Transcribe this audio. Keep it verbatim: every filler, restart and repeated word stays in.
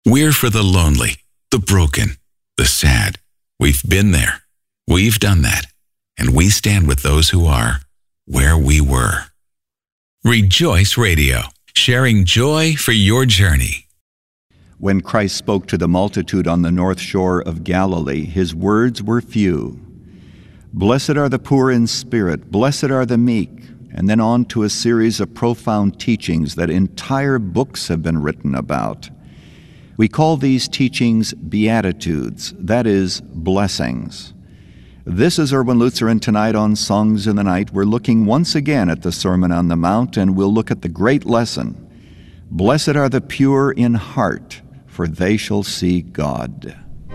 We're for the lonely, the broken, the sad. We've been there. We've done that. And we stand with those who are where we were. Rejoice Radio, sharing joy for your journey. When Christ spoke to the multitude on the north shore of Galilee, his words were few. Blessed are the poor in spirit, blessed are the meek, and then on to a series of profound teachings that entire books have been written about. We call these teachings Beatitudes, that is, blessings. This is Erwin Lutzer, and tonight on Songs in the Night, we're looking once again at the Sermon on the Mount, and we'll look at the great lesson. Blessed are the pure in heart, for they shall see God.